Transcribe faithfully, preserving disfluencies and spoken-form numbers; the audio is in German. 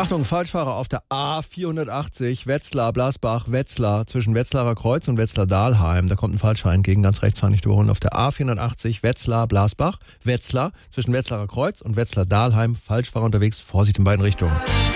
Achtung, Falschfahrer auf der A vierhundertachtzig, Wetzlar, Blasbach, Wetzlar, zwischen Wetzlarer Kreuz und Wetzlar-Dahlheim. Da kommt ein Falschfahrer entgegen, ganz rechts fahren, nicht überholen. Auf der A vierhundertachtzig, Wetzlar, Blasbach, Wetzlar, zwischen Wetzlarer Kreuz und Wetzlar-Dahlheim. Falschfahrer unterwegs, Vorsicht in beiden Richtungen.